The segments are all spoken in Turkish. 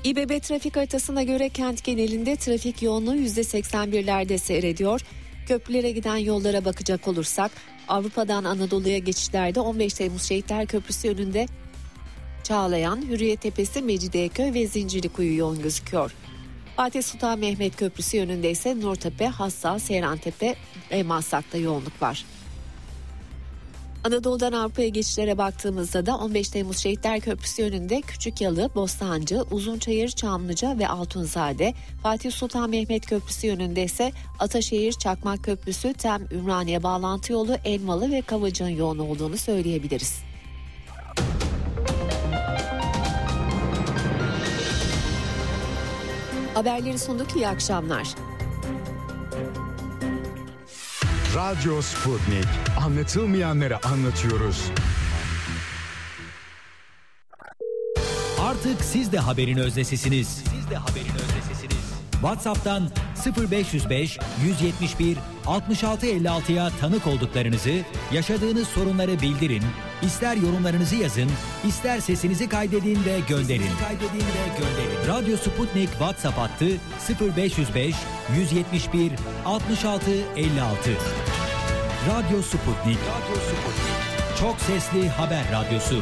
İBB trafik haritasına göre kent genelinde trafik yoğunluğu %81'lerde seyrediyor. Köprülere giden yollara bakacak olursak Avrupa'dan Anadolu'ya geçişlerde 15 Temmuz Şehitler Köprüsü önünde Çağlayan, Hürriyettepe'si, Mecidiyeköy ve Zincirlikuyu yoğun gözüküyor. Fatih Sultan Mehmet Köprüsü yönünde ise Nurtepe, Hassa, Seyrantepe ve Maslak'ta yoğunluk var. Anadolu'dan Avrupa'ya geçişlere baktığımızda da 15 Temmuz Şehitler Köprüsü yönünde Küçükyalı, Bostancı, Uzunçayır, Çamlıca ve Altunzade, Fatih Sultan Mehmet Köprüsü yönünde ise Ataşehir, Çakmak Köprüsü, Tem, Ümraniye bağlantı yolu, Elmalı ve Kavacık'ın yoğun olduğunu söyleyebiliriz. Haberleri sunduk, iyi akşamlar. Radyo Sputnik. Anlatılmayanları anlatıyoruz. Artık siz de haberin özdesisiniz. WhatsApp'tan 0505 171 6656'ya tanık olduklarınızı, yaşadığınız sorunları bildirin, ister yorumlarınızı yazın, ister sesinizi kaydedin ve gönderin. Radyo Sputnik WhatsApp hattı 0505 171 6656. Radyo Sputnik. Çok sesli haber radyosu.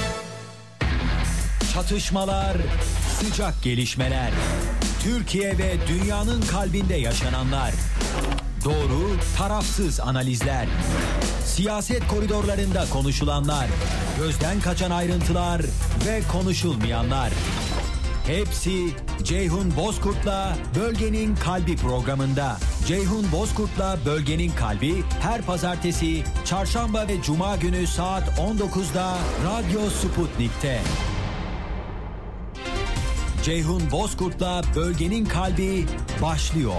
Çatışmalar, sıcak gelişmeler. Türkiye ve dünyanın kalbinde yaşananlar. Doğru, tarafsız analizler. Siyaset koridorlarında konuşulanlar. Gözden kaçan ayrıntılar ve konuşulmayanlar. Hepsi Ceyhun Bozkurt'la Bölgenin Kalbi programında. Ceyhun Bozkurt'la Bölgenin Kalbi her pazartesi, çarşamba ve cuma günü saat 19'da Radyo Sputnik'te. Ceyhun Bozkurt'la Bölgenin Kalbi başlıyor.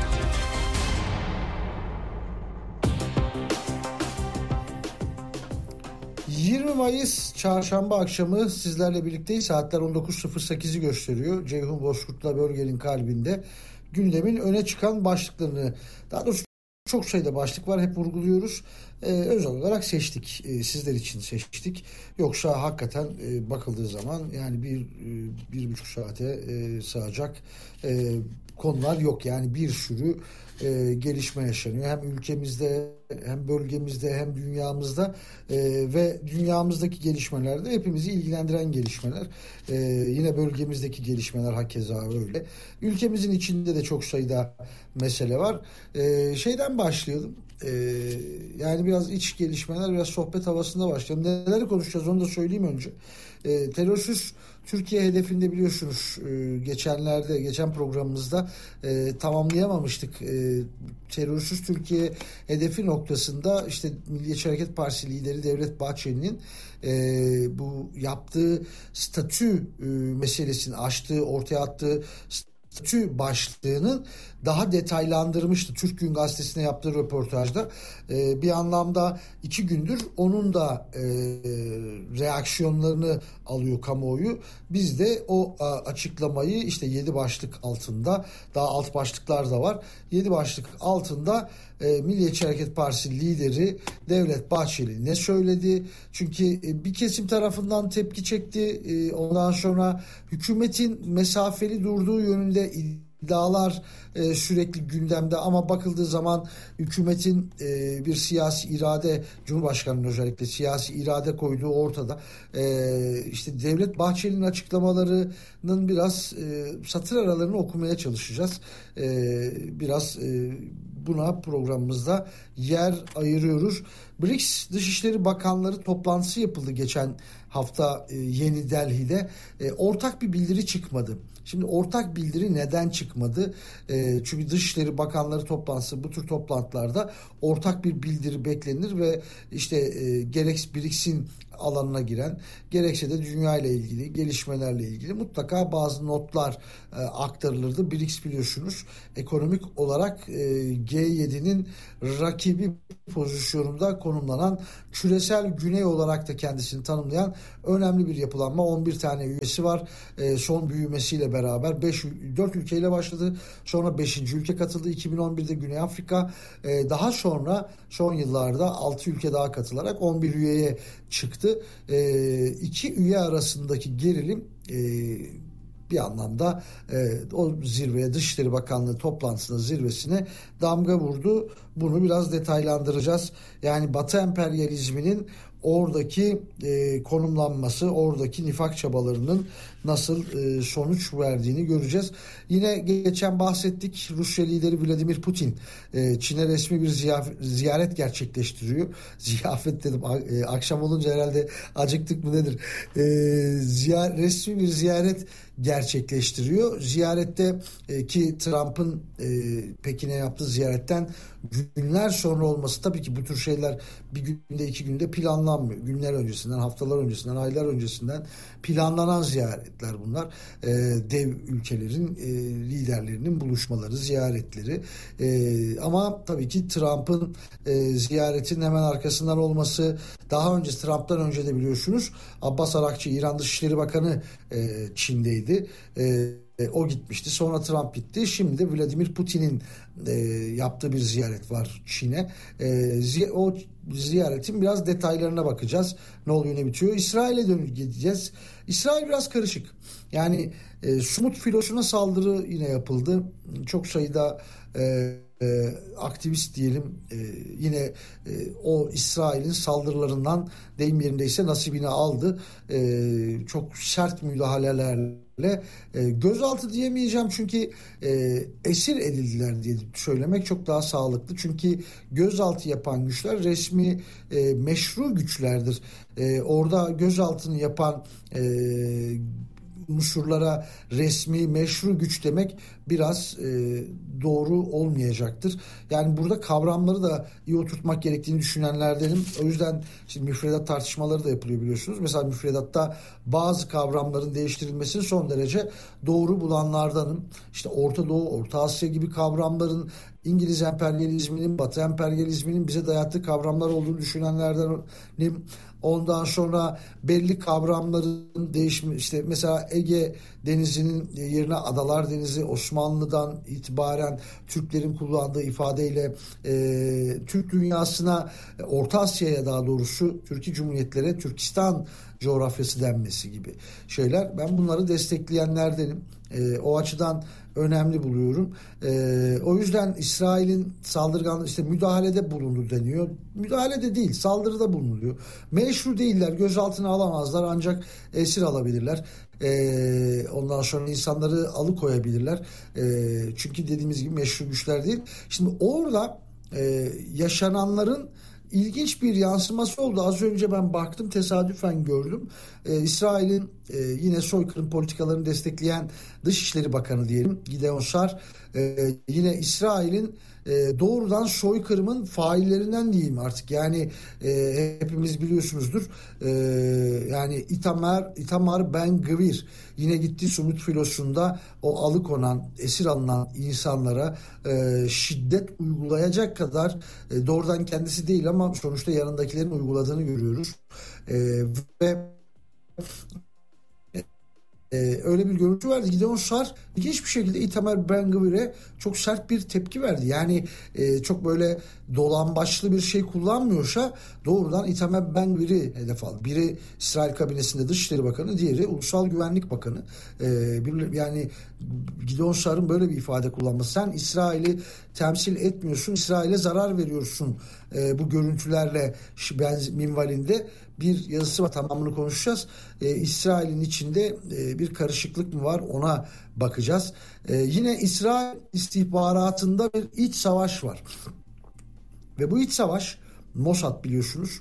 20 Mayıs çarşamba akşamı sizlerle birlikteyiz. Saatler 19.08'i gösteriyor. Ceyhun Bozkurt'la Bölgenin Kalbinde gündemin öne çıkan başlıklarını, daha doğrusu çok sayıda başlık var, hep vurguluyoruz. Özel olarak seçtik. Sizler için seçtik. Yoksa hakikaten bakıldığı zaman yani bir buçuk saate sığacak konular yok. Yani bir sürü gelişme yaşanıyor. Hem ülkemizde, hem bölgemizde, hem dünyamızda ve dünyamızdaki gelişmelerde hepimizi ilgilendiren gelişmeler. Yine bölgemizdeki gelişmeler hakeza öyle. Ülkemizin içinde de çok sayıda mesele var. Şeyden başlayalım. Yani biraz iç gelişmeler, biraz sohbet havasında başlayalım. Neleri konuşacağız onu da söyleyeyim önce. Terörsüz Türkiye hedefinde biliyorsunuz geçen programımızda tamamlayamamıştık. Terörsüz Türkiye hedefi noktasında işte Milliyetçi Hareket Partisi lideri Devlet Bahçeli'nin bu yaptığı statü meselesini açtığı, ortaya attığı statü başlığını daha detaylandırmıştı. Türk Gün Gazetesi'ne yaptığı röportajda. Bir anlamda 2 gündür onun da reaksiyonlarını alıyor kamuoyu. Biz de o açıklamayı işte 7 başlık altında, daha alt başlıklar da var. 7 başlık altında Milliyetçi Hareket Partisi lideri Devlet Bahçeli ne söyledi? Çünkü bir kesim tarafından tepki çekti. Ondan sonra hükümetin mesafeli durduğu yönünde iddialar sürekli gündemde, ama bakıldığı zaman hükümetin bir siyasi irade, Cumhurbaşkanı'nın özellikle siyasi irade koyduğu ortada. İşte Devlet Bahçeli'nin açıklamalarının biraz satır aralarını okumaya çalışacağız. Biraz buna programımızda yer ayırıyoruz. BRICS Dışişleri Bakanları toplantısı yapıldı geçen hafta Yeni Delhi'de. Ortak bir bildiri çıkmadı. Şimdi ortak bildiri neden çıkmadı? Çünkü Dışişleri Bakanları toplantısı, bu tür toplantılarda ortak bir bildiri beklenir ve işte gerek BRICS'in alanına giren, gerekse de dünya ile ilgili gelişmelerle ilgili mutlaka bazı notlar aktarılırdı. BRICS biliyorsunuz ekonomik olarak G7'nin rakibi pozisyonunda konumlanan, küresel güney olarak da kendisini tanımlayan önemli bir yapılanma. 11 tane üyesi var. Son büyümesiyle beraber 4 ülkeyle başladı. Sonra 5. ülke katıldı. 2011'de Güney Afrika. Daha sonra son yıllarda 6 ülke daha katılarak 11 üyeye çıktı. 2 üye arasındaki gerilim bir anlamda o zirveye, Dışişleri Bakanlığı toplantısına, zirvesine damga vurdu. Bunu biraz detaylandıracağız. Yani Batı emperyalizminin oradaki konumlanması, oradaki nifak çabalarının nasıl sonuç verdiğini göreceğiz. Yine geçen bahsettik, Rusya lideri Vladimir Putin Çin'e resmi bir ziyaret gerçekleştiriyor. Ziyafet dedim, akşam olunca herhalde acıktık mı nedir? Resmi bir ziyaret gerçekleştiriyor. Ziyarette ki Trump'ın Pekin'e yaptığı ziyaretten günler sonra olması, tabii ki bu tür şeyler bir günde 2 günde planlanmıyor. Günler öncesinden, haftalar öncesinden, aylar öncesinden planlanan ziyaretler bunlar. Dev ülkelerin liderlerinin buluşmaları, ziyaretleri. Ama tabii ki Trump'ın ziyaretinin hemen arkasından olması, daha önce Trump'tan önce de biliyorsunuz Abbas Arakçı, İran Dışişleri Bakanı Çin'deydi. O gitmişti. Sonra Trump gitti. Şimdi de Vladimir Putin'in yaptığı bir ziyaret var Çin'e. O ziyaretin biraz detaylarına bakacağız. Ne oluyor, ne bitiyor. İsrail'e dönüp gideceğiz. İsrail biraz karışık. Yani Sumut filosuna saldırı yine yapıldı. Çok sayıda aktivist diyelim yine o İsrail'in saldırılarından deyim yerindeyse nasibini aldı. Çok sert müdahalelerle gözaltı diyemeyeceğim çünkü esir edildiler diye söylemek çok daha sağlıklı. Çünkü gözaltı yapan güçler resmi meşru güçlerdir. Orada gözaltını yapan unsurlara resmi meşru güç demek biraz doğru olmayacaktır. Yani burada kavramları da iyi oturtmak gerektiğini düşünenlerdenim. O yüzden şimdi müfredat tartışmaları da yapılıyor biliyorsunuz. Mesela müfredatta bazı kavramların değiştirilmesini son derece doğru bulanlardanım. İşte Orta Doğu, Orta Asya gibi kavramların İngiliz emperyalizminin, Batı emperyalizminin bize dayattığı kavramlar olduğunu düşünenlerdenim. Ondan sonra belli kavramların değişimi, işte mesela Ege Denizi'nin yerine Adalar Denizi, Osmanlı'dan itibaren Türklerin kullandığı ifadeyle Türk dünyasına, Orta Asya'ya daha doğrusu Türkiye Cumhuriyetlere Türkistan coğrafyası denmesi gibi şeyler. Ben bunları destekleyenlerdenim. O açıdan önemli buluyorum. O yüzden İsrail'in saldırganlığı, işte müdahalede bulundu deniyor. Müdahalede değil, saldırıda bulunuyor. Meşru değiller, gözaltına alamazlar ancak esir alabilirler. Ondan sonra insanları alıkoyabilirler. Çünkü dediğimiz gibi meşru güçler değil. Şimdi orada yaşananların İlginç bir yansıması oldu. Az önce ben baktım, tesadüfen gördüm. İsrail'in yine soykırım politikalarını destekleyen Dışişleri Bakanı diyelim, Gideon Sar, yine İsrail'in doğrudan soykırımın faillerinden diyeyim artık. Yani hepimiz biliyorsunuzdur. Yani Itamar Ben Gvir yine gitti Sumut filosunda o alıkonan, esir alınan insanlara şiddet uygulayacak kadar doğrudan kendisi değil ama sonuçta yanındakilerin uyguladığını görüyoruz. Ve öyle bir görüntü verdi. Gideon Sar ilginç bir şekilde Itamar Ben Gvir'e çok sert bir tepki verdi. Yani çok böyle dolambaçlı bir şey kullanmıyorsa doğrudan Itamar Ben Gvir'i hedef aldı. Biri İsrail kabinesinde Dışişleri Bakanı, diğeri Ulusal Güvenlik Bakanı. Yani Gideon Sar'ın böyle bir ifade kullanması. Sen İsrail'i temsil etmiyorsun, İsrail'e zarar veriyorsun bu görüntülerle minvalinde bir yazısı var. Tamamını konuşacağız. İsrail'in içinde bir karışıklık mı var, ona bakacağız. Yine İsrail istihbaratında bir iç savaş var. Ve bu iç savaş, Mossad biliyorsunuz.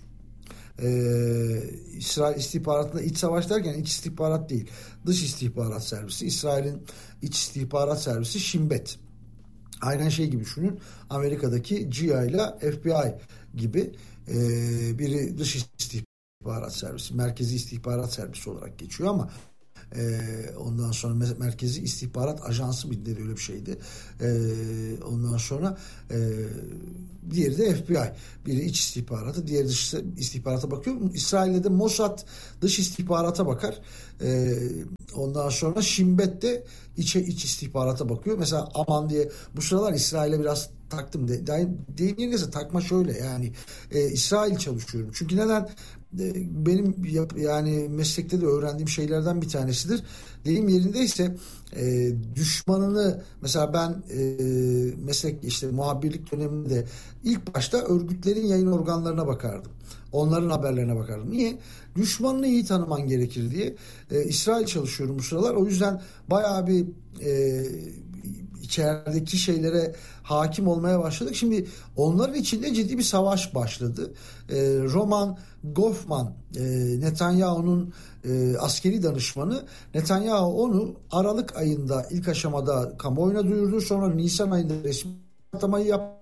İsrail istihbaratında iç savaş derken iç istihbarat değil, dış istihbarat servisi. İsrail'in iç istihbarat servisi Shin Bet. Aynen şey gibi düşünün. Amerika'daki GIA ile FBI gibi. Biri dış istihbarat servisi, merkezi istihbarat servisi olarak geçiyor ama ondan sonra merkezi istihbarat ajansı bir de öyle bir şeydi. Ondan sonra diğeri de FBI. Biri iç istihbaratı, diğeri dış istihbarata bakıyor. İsrail'de de Mossad dış istihbarata bakar. Ondan sonra Shin Bet de iç istihbarata bakıyor. Mesela Aman diye bu sıralar İsrail'e biraz taktım. Deyim yerine takma şöyle yani İsrail çalışıyorum. Çünkü neden? Benim yani meslekte de öğrendiğim şeylerden bir tanesidir. Deyim yerindeyse düşmanını mesela ben meslek işte muhabirlik döneminde ilk başta örgütlerin yayın organlarına bakardım. Onların haberlerine bakardım. Niye? Düşmanını iyi tanıman gerekir diye. İsrail çalışıyorum bu sıralar. O yüzden bayağı bir içerideki şeylere hakim olmaya başladık. Şimdi onların içinde ciddi bir savaş başladı. Roman Goffman, Netanyahu'nun askeri danışmanı, Netanyahu onu Aralık ayında ilk aşamada kamuoyuna duyurdu. Sonra Nisan ayında resmi açıklamayı yaptı.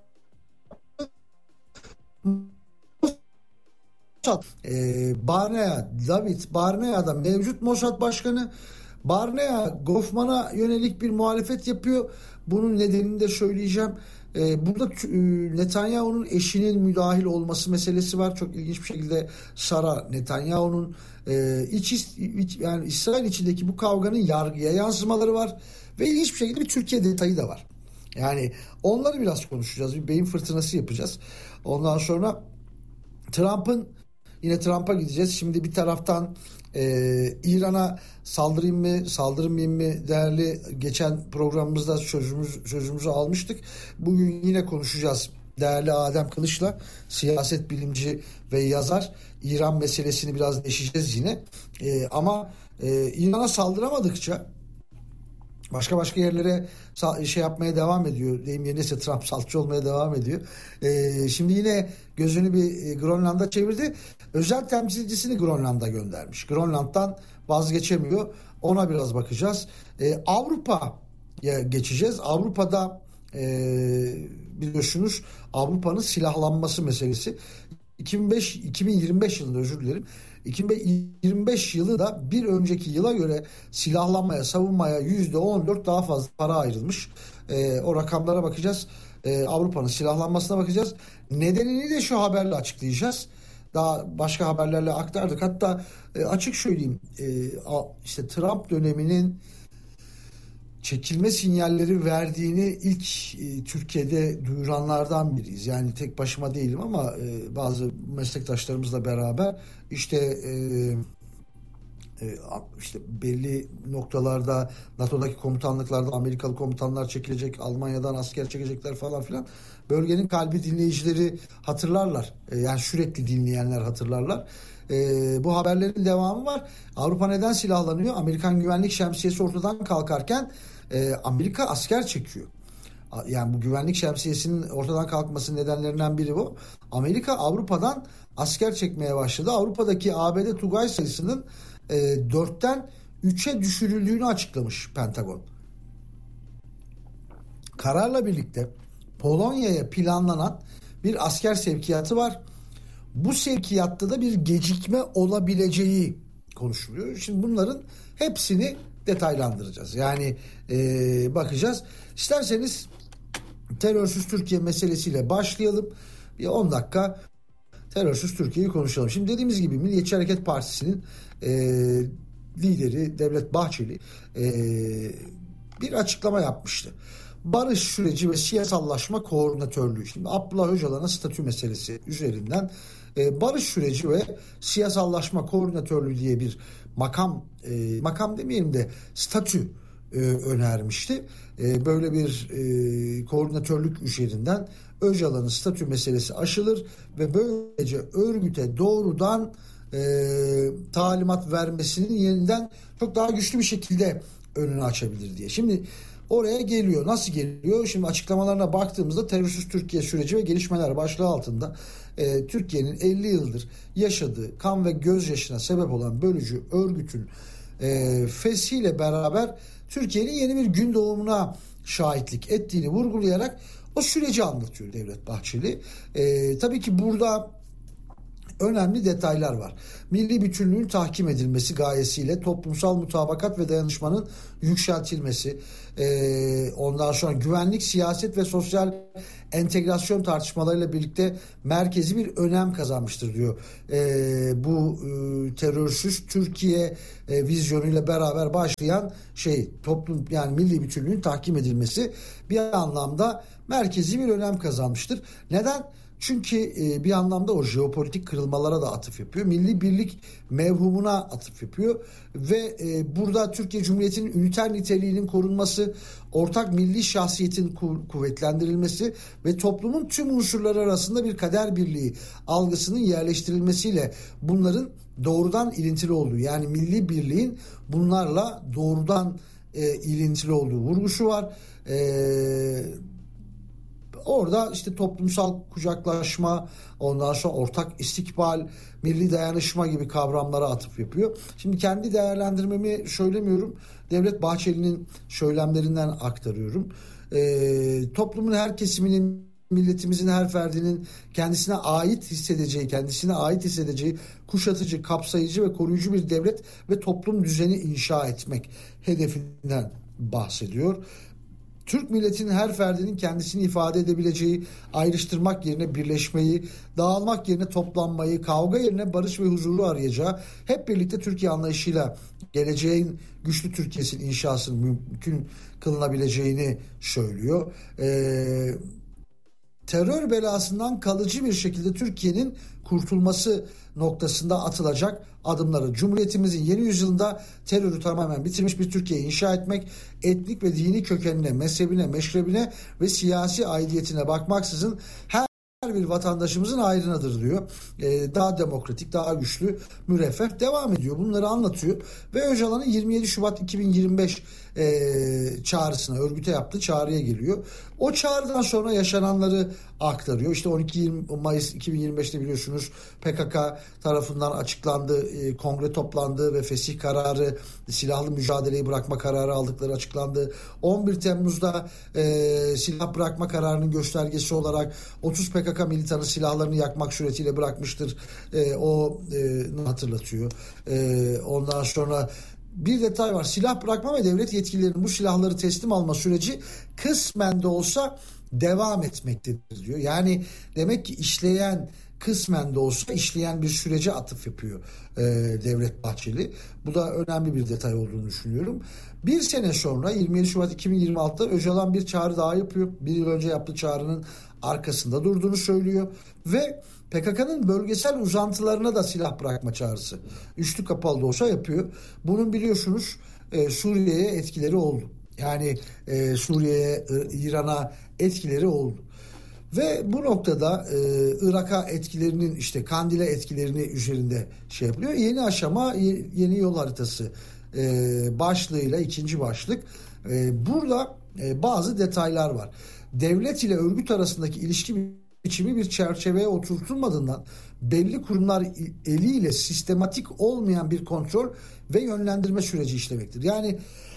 David Barnea da mevcut Mossad Başkanı. Barnea Goffman'a yönelik bir muhalefet yapıyor. Bunun nedenini de söyleyeceğim. Burada Netanyahu'nun eşinin müdahil olması meselesi var. Çok ilginç bir şekilde Sara Netanyahu'nun yani İsrail içindeki bu kavganın yargıya yansımaları var. Ve ilginç bir şekilde bir Türkiye detayı da var. Yani onları biraz konuşacağız. Bir beyin fırtınası yapacağız. Ondan sonra Trump'a gideceğiz. Şimdi bir taraftan İran'a saldırayım mı saldırmayayım mı değerli geçen programımızda sözümüzü almıştık. Bugün yine konuşacağız değerli Adem Kılıç'la, siyaset bilimci ve yazar. İran meselesini biraz deşeceğiz yine. Ama İran'a saldıramadıkça başka yerlere şey yapmaya devam ediyor. Deyim yerindeyse Trump saltçı olmaya devam ediyor. Şimdi yine gözünü bir Grönland'a çevirdi. Özel temsilcisini Grönland'a göndermiş. Grönland'dan vazgeçemiyor. Ona biraz bakacağız. Avrupa'ya geçeceğiz. Avrupa'da biliyorsunuz Avrupa'nın silahlanması meselesi. 2025 yılında özür dilerim. 2025 yılı da bir önceki yıla göre silahlanmaya, savunmaya %14 daha fazla para ayrılmış. O rakamlara bakacağız. Avrupa'nın silahlanmasına bakacağız. Nedenini de şu haberle açıklayacağız. Daha başka haberlerle aktardık. Hatta açık söyleyeyim işte Trump döneminin çekilme sinyalleri verdiğini ilk Türkiye'de duyuranlardan biriyiz. Yani tek başıma değilim ama bazı meslektaşlarımızla beraber işte belli noktalarda NATO'daki komutanlıklarda Amerikalı komutanlar çekilecek, Almanya'dan asker çekecekler falan filan. Bölgenin kalbi dinleyicileri hatırlarlar. Yani sürekli dinleyenler hatırlarlar. Bu haberlerin devamı var. Avrupa neden silahlanıyor? Amerikan güvenlik şemsiyesi ortadan kalkarken Amerika asker çekiyor. Yani bu güvenlik şemsiyesinin ortadan kalkması nedenlerinden biri bu. Amerika Avrupa'dan asker çekmeye başladı. Avrupa'daki ABD Tugay sayısının 4'ten 3'e düşürüldüğünü açıklamış Pentagon. Kararla birlikte Polonya'ya planlanan bir asker sevkiyatı var. Bu sevkiyatta da bir gecikme olabileceği konuşuluyor. Şimdi bunların hepsini detaylandıracağız. Yani bakacağız. İsterseniz terörsüz Türkiye meselesiyle başlayalım. Bir 10 dakika terörsüz Türkiye'yi konuşalım. Şimdi dediğimiz gibi Milliyetçi Hareket Partisi'nin lideri Devlet Bahçeli bir açıklama yapmıştı. Barış süreci ve siyasallaşma koordinatörlüğü. Şimdi Abdullah Öcalan'a statü meselesi üzerinden barış süreci ve siyasallaşma koordinatörlüğü diye bir makam demeyelim de statü önermişti. Böyle bir koordinatörlük üzerinden Öcalan'ın statü meselesi aşılır ve böylece örgüte doğrudan talimat vermesinin yeniden çok daha güçlü bir şekilde önünü açabilir diye. Şimdi oraya geliyor. Nasıl geliyor? Şimdi açıklamalarına baktığımızda terörsüz Türkiye süreci ve gelişmeler başlığı altında Türkiye'nin 50 yıldır yaşadığı kan ve gözyaşına sebep olan bölücü örgütün feshiyle beraber Türkiye'nin yeni bir gün doğumuna şahitlik ettiğini vurgulayarak o süreci anlatıyor Devlet Bahçeli. Tabii ki burada önemli detaylar var. Milli bütünlüğün tahkim edilmesi gayesiyle toplumsal mutabakat ve dayanışmanın yükseltilmesi, ondan sonra güvenlik, siyaset ve sosyal entegrasyon tartışmalarıyla birlikte merkezi bir önem kazanmıştır diyor. Bu terörsüz Türkiye vizyonuyla beraber başlayan toplum, yani milli bütünlüğün tahkim edilmesi bir anlamda merkezi bir önem kazanmıştır. Neden? Çünkü bir anlamda o jeopolitik kırılmalara da atıf yapıyor. Milli birlik mevhumuna atıf yapıyor. Ve burada Türkiye Cumhuriyeti'nin üniter niteliğinin korunması, ortak milli şahsiyetin kuvvetlendirilmesi ve toplumun tüm unsurları arasında bir kader birliği algısının yerleştirilmesiyle bunların doğrudan ilintili olduğu, yani milli birliğin bunlarla doğrudan ilintili olduğu vurgusu var. Orada işte toplumsal kucaklaşma, ondan sonra ortak istikbal, milli dayanışma gibi kavramlara atıf yapıyor. Şimdi kendi değerlendirmemi söylemiyorum. Devlet Bahçeli'nin söylemlerinden aktarıyorum. Toplumun her kesiminin, milletimizin her ferdinin kendisine ait hissedeceği kuşatıcı, kapsayıcı ve koruyucu bir devlet ve toplum düzeni inşa etmek hedefinden bahsediyor. Türk milletinin her ferdinin kendisini ifade edebileceği, ayrıştırmak yerine birleşmeyi, dağılmak yerine toplanmayı, kavga yerine barış ve huzuru arayacağı, hep birlikte Türkiye anlayışıyla geleceğin güçlü Türkiye'sinin inşasının mümkün kılınabileceğini söylüyor. Terör belasından kalıcı bir şekilde Türkiye'nin kurtulması noktasında atılacak adımları, Cumhuriyetimizin yeni yüzyılında terörü tamamen bitirmiş bir Türkiye inşa etmek, etnik ve dini kökenine, mezhebine, meşrebine ve siyasi aidiyetine bakmaksızın her bir vatandaşımızın hayrınadır diyor. Daha demokratik, daha güçlü, müreffeh devam ediyor. Bunları anlatıyor. Ve Öcalan'ın 27 Şubat 2025 çağrısına, örgüte yaptığı çağrıya geliyor. O çağrıdan sonra yaşananları aktarıyor. İşte 12 Mayıs 2025'te biliyorsunuz PKK tarafından açıklandı, kongre toplandı ve fesih kararı, silahlı mücadeleyi bırakma kararı aldıkları açıklandı. 11 Temmuz'da silah bırakma kararının göstergesi olarak 30 PKK militanı silahlarını yakmak suretiyle bırakmıştır. O hatırlatıyor. Ondan sonra bir detay var. Silah bırakma ve devlet yetkililerinin bu silahları teslim alma süreci kısmen de olsa devam etmektedir diyor. Yani demek ki kısmen de olsa işleyen bir sürece atıf yapıyor Devlet Bahçeli. Bu da önemli bir detay olduğunu düşünüyorum. Bir sene sonra 27 Şubat 2026'da Öcalan bir çağrı daha yapıyor. Bir yıl önce yaptığı çağrının arkasında durduğunu söylüyor ve PKK'nın bölgesel uzantılarına da silah bırakma çağrısı üstü kapalı da olsa yapıyor. Bunun biliyorsunuz Suriye'ye etkileri oldu. Yani Suriye'ye, İran'a etkileri oldu. Ve bu noktada Irak'a etkilerinin, işte Kandil'e etkilerini üzerinde yapılıyor. Yeni aşama, yeni yol haritası başlığıyla, ikinci başlık. Burada bazı detaylar var. Devlet ile örgüt arasındaki ilişki biçimi bir çerçeveye oturtulmadığından belli kurumlar eliyle sistematik olmayan bir kontrol ve yönlendirme süreci işlemektir. Yani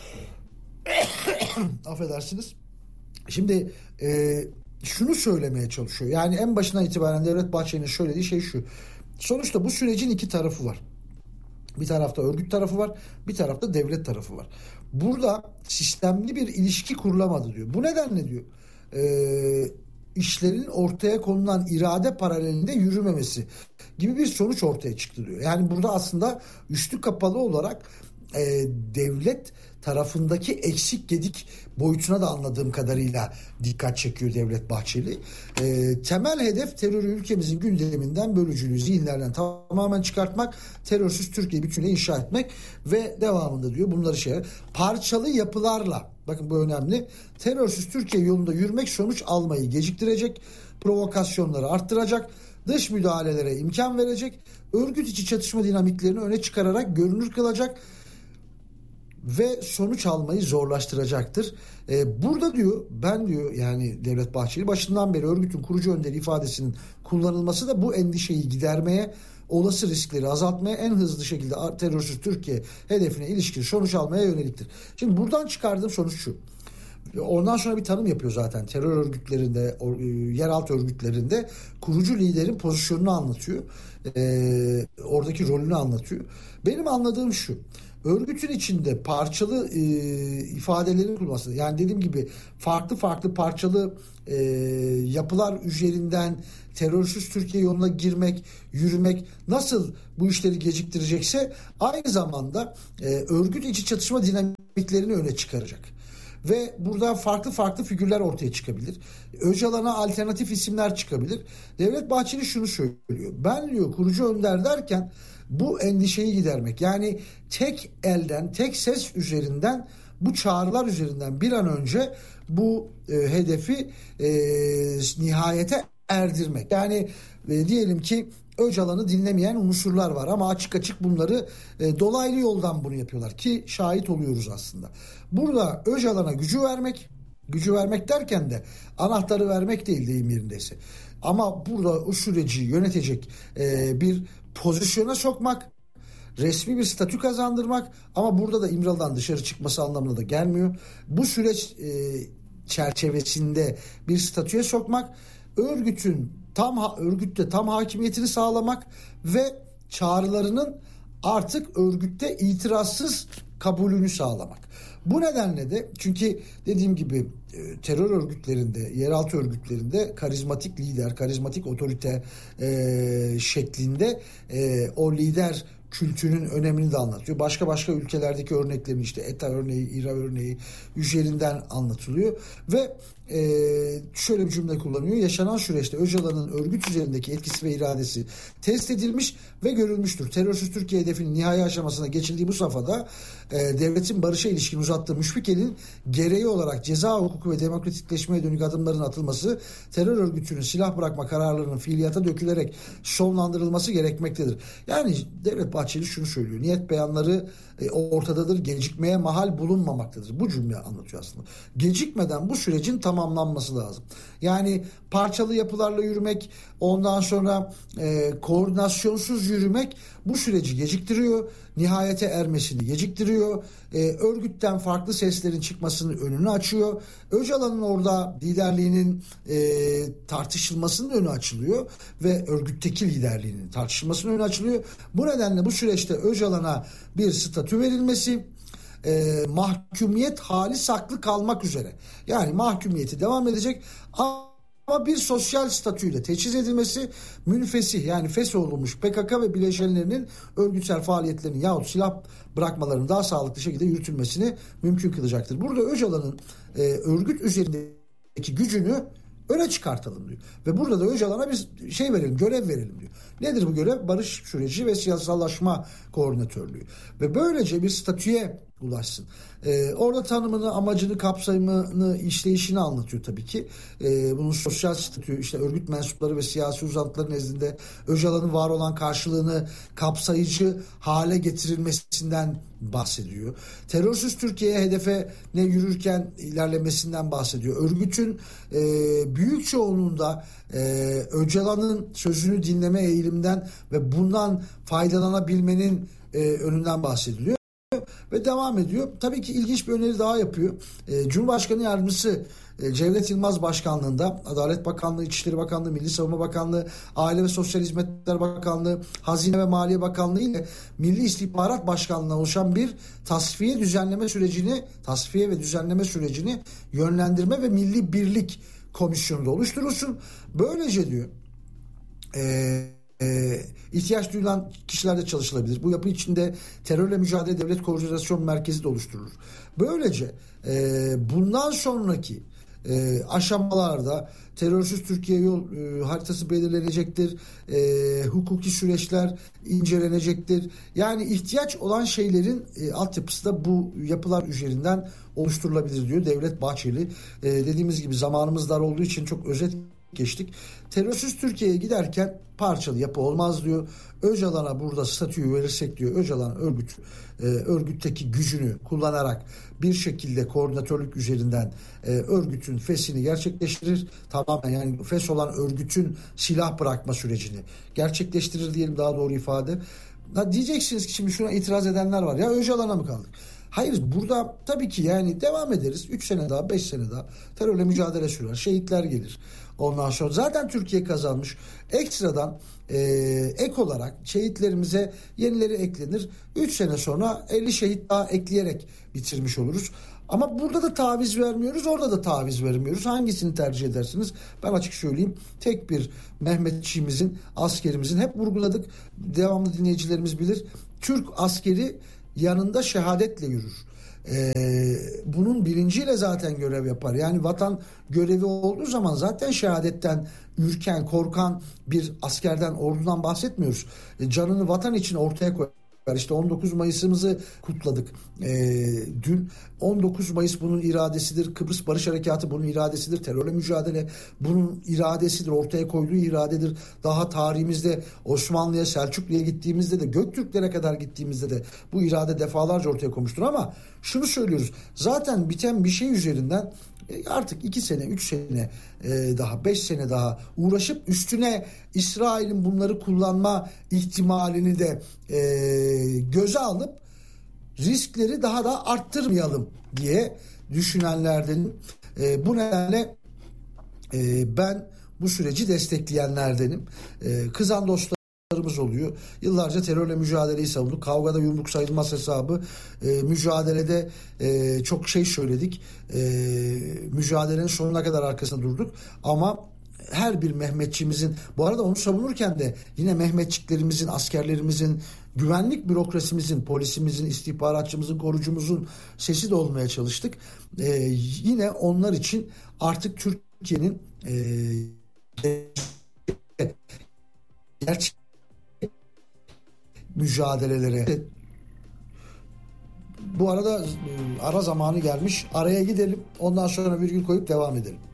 affedersiniz. Şimdi şunu söylemeye çalışıyor. Yani en başından itibaren Devlet Bahçeli'nin söylediği şey şu. Sonuçta bu sürecin iki tarafı var. Bir tarafta örgüt tarafı var, bir tarafta devlet tarafı var. Burada sistemli bir ilişki kurulamadı diyor. Bu nedenle diyor işlerin ortaya konulan irade paralelinde yürümemesi gibi bir sonuç ortaya çıktı diyor. Yani burada aslında üstü kapalı olarak devlet tarafındaki eksik gedik boyutuna da anladığım kadarıyla dikkat çekiyor Devlet Bahçeli. Temel hedef terörü ülkemizin gündeminden, bölücülüğü zihinlerden tamamen çıkartmak, terörsüz Türkiye bütünüyle inşa etmek ve devamında diyor bunları parçalı yapılarla, bakın bu önemli, terörsüz Türkiye yolunda yürümek sonuç almayı geciktirecek, provokasyonları arttıracak, dış müdahalelere imkan verecek, örgüt içi çatışma dinamiklerini öne çıkararak görünür kılacak ve sonuç almayı zorlaştıracaktır. Burada diyor, ben diyor, yani Devlet Bahçeli başından beri örgütün kurucu önderi ifadesinin kullanılması da bu endişeyi gidermeye, olası riskleri azaltmaya, en hızlı şekilde terörsüz Türkiye hedefine ilişkin sonuç almaya yöneliktir. Şimdi buradan çıkardığım sonuç şu. Ondan sonra bir tanım yapıyor zaten. Terör örgütlerinde, yeraltı örgütlerinde kurucu liderin pozisyonunu anlatıyor. Oradaki rolünü anlatıyor. Benim anladığım şu: örgütün içinde parçalı ifadeleri kullanması. Yani dediğim gibi farklı farklı parçalı yapılar üzerinden terörsüz Türkiye yoluna girmek, yürümek nasıl bu işleri geciktirecekse aynı zamanda örgüt içi çatışma dinamiklerini öne çıkaracak. Ve burada farklı farklı figürler ortaya çıkabilir. Öcalan'a alternatif isimler çıkabilir. Devlet Bahçeli şunu söylüyor: ben diyor kurucu önder derken bu endişeyi gidermek, yani tek elden, tek ses üzerinden, bu çağrılar üzerinden bir an önce bu hedefi nihayete erdirmek. Yani diyelim ki Öcalan'ı dinlemeyen unsurlar var ama açık açık bunları dolaylı yoldan bunu yapıyorlar ki şahit oluyoruz aslında. Burada Öcalan'a gücü vermek derken de anahtarı vermek değil, deyim yerindeyse. Ama burada o süreci yönetecek bir pozisyona sokmak, resmi bir statü kazandırmak, ama burada da İmralı'dan dışarı çıkması anlamına da gelmiyor. Bu süreç çerçevesinde bir statüye sokmak, örgütte tam hakimiyetini sağlamak ve çağrılarının artık örgütte itirazsız kabulünü sağlamak. Bu nedenle de, çünkü dediğim gibi terör örgütlerinde, yeraltı örgütlerinde karizmatik lider, karizmatik otorite şeklinde o lider kültünün önemini de anlatıyor. Başka ülkelerdeki örneklerini, işte ETA örneği, İRA örneği üzerinden anlatılıyor ve şöyle bir cümle kullanıyor: yaşanan süreçte Öcalan'ın örgüt üzerindeki etkisi ve iradesi test edilmiş ve görülmüştür. Terörsüz Türkiye hedefinin nihai aşamasına geçildiği bu safhada devletin barışa ilişkin uzattığı müşfik elin gereği olarak ceza hukuku ve demokratikleşmeye dönük adımların atılması, terör örgütünün silah bırakma kararlarının fiiliyata dökülerek sonlandırılması gerekmektedir. Yani Devlet Bahçeli şunu söylüyor: niyet beyanları ortadadır, gecikmeye mahal bulunmamaktadır. Bu cümle anlatıyor aslında. Gecikmeden bu sürecin tamamlanması lazım. Yani parçalı yapılarla yürümek, ondan sonra koordinasyonsuz yürümek bu süreci geciktiriyor, nihayete ermesini geciktiriyor, örgütten farklı seslerin çıkmasının önünü açıyor. Öcalan'ın orada liderliğinin tartışılmasının önü açılıyor ve örgütteki liderliğinin tartışılmasının önü açılıyor. Bu nedenle bu süreçte Öcalan'a bir statü verilmesi, mahkumiyet hali saklı kalmak üzere, yani mahkumiyeti devam edecek ama bir sosyal statüyle teçhiz edilmesi, münfesih, yani fesholunmuş PKK ve bileşenlerinin örgütsel faaliyetlerini yahut silah bırakmalarının daha sağlıklı şekilde yürütülmesini mümkün kılacaktır. Burada Öcalan'ın örgüt üzerindeki gücünü öne çıkartalım diyor. Ve burada da Öcalan'a bir görev verelim diyor. Nedir bu görev? Barış süreci ve siyasallaşma koordinatörlüğü. Ve böylece bir statüye ulaşsın. Orada tanımını, amacını, kapsamını, işleyişini anlatıyor tabii ki. Bunun sosyal statü, işte örgüt mensupları ve siyasi uzantıları nezdinde Öcalan'ın var olan karşılığını kapsayıcı hale getirilmesinden bahsediyor. Terörsüz Türkiye'ye hedefe yürürken ilerlemesinden bahsediyor. Örgütün büyük çoğunluğunda Öcalan'ın sözünü dinleme eğilimden ve bundan faydalanabilmenin önünden bahsediliyor. Ve devam ediyor. Tabii ki ilginç bir öneri daha yapıyor. Cumhurbaşkanı Yardımcısı Cevdet Yılmaz Başkanlığında Adalet Bakanlığı, İçişleri Bakanlığı, Milli Savunma Bakanlığı, Aile ve Sosyal Hizmetler Bakanlığı, Hazine ve Maliye Bakanlığı ile Milli İstihbarat Başkanlığı'na oluşan bir tasfiye ve düzenleme sürecini yönlendirme ve milli birlik komisyonu da oluşturulsun. Böylece diyor ihtiyaç duyulan kişilerle çalışılabilir. Bu yapı içinde terörle mücadele devlet koordinasyon merkezi de oluşturulur. Böylece bundan sonraki aşamalarda terörsüz Türkiye yol haritası belirlenecektir. Hukuki süreçler incelenecektir. Yani ihtiyaç olan şeylerin altyapısı da bu yapılar üzerinden oluşturulabilir diyor Devlet Bahçeli. Dediğimiz gibi zamanımız dar olduğu için çok özet geçtik. Terörsüz Türkiye'ye giderken parçalı yapı olmaz diyor. Öcalan'a burada statüyü verirsek diyor, Öcalan örgütteki gücünü kullanarak bir şekilde koordinatörlük üzerinden örgütün fesini gerçekleştirir. Tamamen, yani fes olan örgütün silah bırakma sürecini gerçekleştirir diyelim, daha doğru ifade. Diyeceksiniz ki şimdi şuna itiraz edenler var. Ya Öcalan'a mı kaldık? Hayır, burada tabii ki yani devam ederiz. 3 sene daha, 5 sene daha terörle mücadele sürer. Şehitler gelir. Ondan sonra zaten Türkiye kazanmış. Ekstradan ek olarak şehitlerimize yenileri eklenir. 3 sene sonra 50 şehit daha ekleyerek bitirmiş oluruz. Ama burada da taviz vermiyoruz, orada da taviz vermiyoruz. Hangisini tercih edersiniz? Ben açık söyleyeyim. Tek bir Mehmetçiğimizin, askerimizin, hep vurguladık. Devamlı dinleyicilerimiz bilir. Türk askeri yanında şehadetle yürür. Bunun bilinciyle zaten görev yapar. Yani vatan görevi olduğu zaman zaten şehadetten ürken, korkan bir askerden, ordudan bahsetmiyoruz. Canını vatan için ortaya koyar. İşte 19 Mayıs'ımızı kutladık dün. 19 Mayıs bunun iradesidir. Kıbrıs Barış Harekatı bunun iradesidir. Terörle mücadele bunun iradesidir. Ortaya koyduğu iradedir. Daha tarihimizde Osmanlı'ya, Selçuklu'ya gittiğimizde de, Göktürklere kadar gittiğimizde de bu irade defalarca ortaya koymuştur. Ama şunu söylüyoruz. Zaten biten bir şey üzerinden artık 2 sene, 3 sene daha, 5 sene daha uğraşıp üstüne İsrail'in bunları kullanma ihtimalini de göze alıp riskleri daha da arttırmayalım diye düşünenlerdenim. Bu nedenle ben bu süreci destekleyenlerdenim. Kızan dostlarımız oluyor. Yıllarca terörle mücadeleyi savunduk. Kavgada yumruk sayılmaz hesabı. Mücadelede çok şey söyledik. Mücadelenin sonuna kadar arkasında durduk. Ama her bir Mehmetçimizin, bu arada onu savunurken de yine Mehmetçiklerimizin, askerlerimizin, güvenlik bürokrasimizin, polisimizin, istihbaratçımızın, korucumuzun sesi de olmaya çalıştık. Yine onlar için artık Türkiye'nin gerçek mücadelelere. Bu arada ara zamanı gelmiş. Araya gidelim. Ondan sonra virgül koyup devam edelim.